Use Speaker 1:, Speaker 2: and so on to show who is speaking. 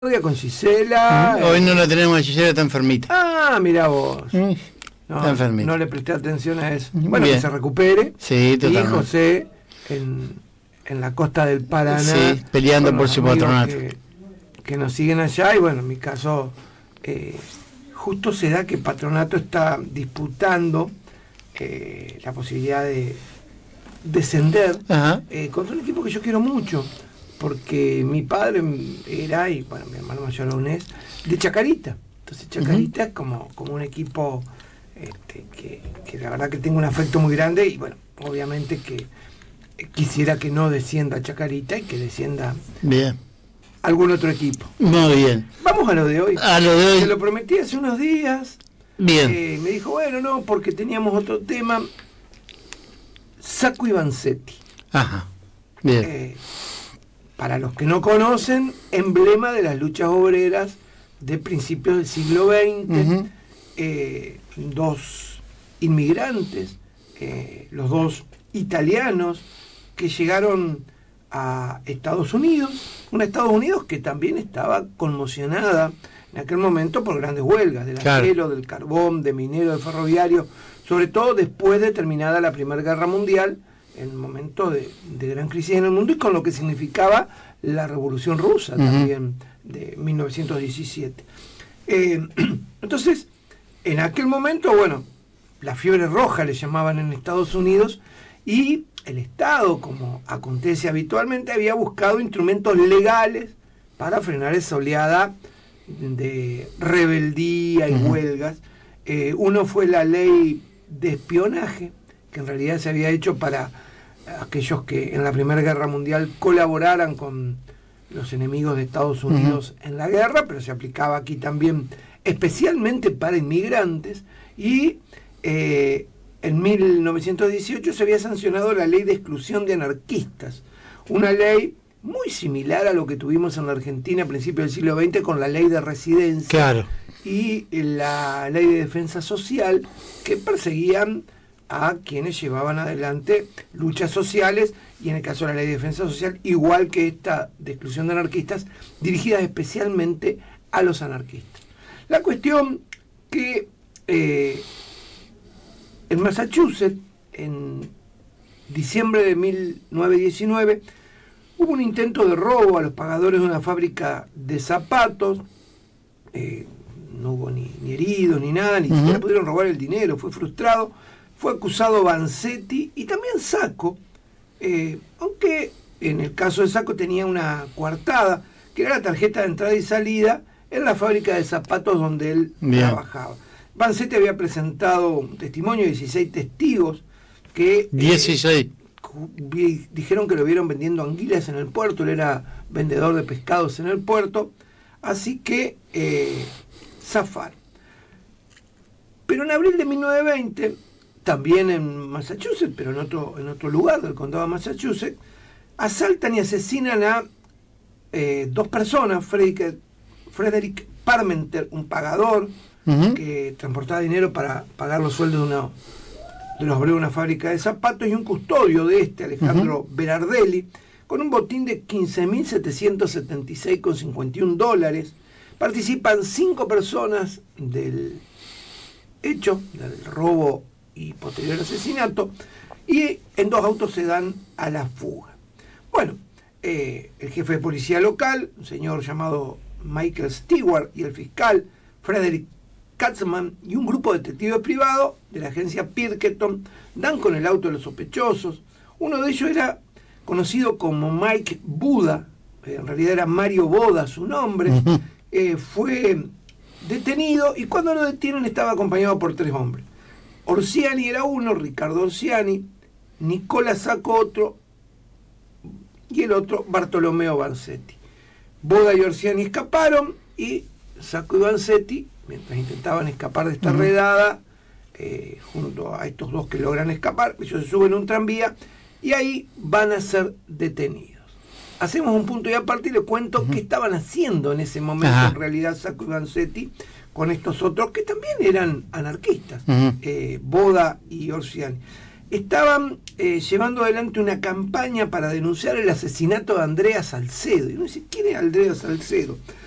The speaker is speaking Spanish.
Speaker 1: con Gisela.
Speaker 2: Hoy no la tenemos a Gisela, está enfermita.
Speaker 1: Ah, mirá vos.
Speaker 2: Está enfermita.
Speaker 1: No le presté atención a eso. Bueno,
Speaker 2: Bien.
Speaker 1: que se recupere.
Speaker 2: Sí, totalmente.
Speaker 1: Y José en la costa del Paraná.
Speaker 2: Sí, peleando por su patronato.
Speaker 1: Que nos siguen allá. Y bueno, en mi caso, justo se da que Patronato está disputando la posibilidad de descender contra un equipo que yo quiero mucho. Porque mi padre era, y bueno, mi hermano mayor aún es, de Chacarita. Entonces Chacarita es como un equipo que la verdad que tengo un afecto muy grande y bueno, obviamente que quisiera que no descienda Chacarita y que descienda
Speaker 2: bien
Speaker 1: algún otro equipo.
Speaker 2: Muy bien.
Speaker 1: Vamos a lo de hoy.
Speaker 2: A lo de hoy.
Speaker 1: Se lo prometí hace unos días.
Speaker 2: Bien.
Speaker 1: Me dijo, bueno, no, porque teníamos otro tema. Sacco y Vanzetti.
Speaker 2: Ajá. Bien.
Speaker 1: Para los que no conocen, emblema de las luchas obreras de principios del siglo XX, dos inmigrantes, los dos italianos que llegaron a Estados Unidos, una Estados Unidos que también estaba conmocionada en aquel momento por grandes huelgas, del acero, del carbón, de minero, de ferroviario, sobre todo después de terminada la Primera Guerra Mundial, en un momento de gran crisis en el mundo y con lo que significaba la Revolución Rusa también de 1917. Entonces, en aquel momento, bueno, la fiebre roja le llamaban en Estados Unidos y el Estado, como acontece habitualmente, había buscado instrumentos legales para frenar esa oleada de rebeldía y huelgas. Uno fue la ley de espionaje, que en realidad se había hecho para aquellos que en la Primera Guerra Mundial colaboraran con los enemigos de Estados Unidos en la guerra, pero se aplicaba aquí también especialmente para inmigrantes, y en 1918 se había sancionado la ley de exclusión de anarquistas, una ley muy similar a lo que tuvimos en la Argentina a principios del siglo XX con la ley de residencia.
Speaker 2: Claro.
Speaker 1: Y la ley de defensa social, que perseguían a quienes llevaban adelante luchas sociales, y en el caso de la ley de defensa social, igual que esta de exclusión de anarquistas, dirigidas especialmente a los anarquistas. La cuestión que en Massachusetts, en diciembre de 1919, hubo un intento de robo a los pagadores de una fábrica de zapatos. No hubo ni heridos ni nada, ni siquiera pudieron robar el dinero, fue frustrado. Fue acusado Vanzetti y también Sacco, aunque en el caso de Sacco tenía una coartada, que era la tarjeta de entrada y salida en la fábrica de zapatos donde él trabajaba. Vanzetti había presentado un testimonio de 16 testigos que 16 dijeron que lo vieron vendiendo anguilas en el puerto, él era vendedor de pescados en el puerto, así que zafaron. Pero en abril de 1920, también en Massachusetts, pero en otro lugar del condado de Massachusetts, asaltan y asesinan a dos personas, Frederick Parmenter, un pagador que transportaba dinero para pagar los sueldos de los obreros de una fábrica de zapatos, y un custodio de Alejandro Berardelli, con un botín de $15.776,51. Participan 5 personas del hecho, del robo y posterior asesinato, y en 2 autos se dan a la fuga. Bueno, el jefe de policía local, un señor llamado Michael Stewart, y el fiscal Frederick Katzman y un grupo de detectives privados de la agencia Pirketon dan con el auto de los sospechosos. Uno de ellos era conocido como Mike Buda, en realidad era Mario Boda su nombre. Fue detenido, y cuando lo detienen estaba acompañado por 3 hombres. Orsiani era uno, Ricardo Orsiani, Nicola Sacco otro, y el otro Bartolomeo Vanzetti. Boda y Orsiani escaparon, y Sacco y Vanzetti, mientras intentaban escapar de esta redada, junto a estos dos que logran escapar, ellos se suben a un tranvía y ahí van a ser detenidos. Hacemos un punto y aparte y les cuento qué estaban haciendo en ese momento en realidad Sacco y Vanzetti con estos otros que también eran anarquistas, Boda y Orsiani. Estaban llevando adelante una campaña para denunciar el asesinato de Andrea Salcedo. Y uno dice, ¿quién es Andrea Salcedo?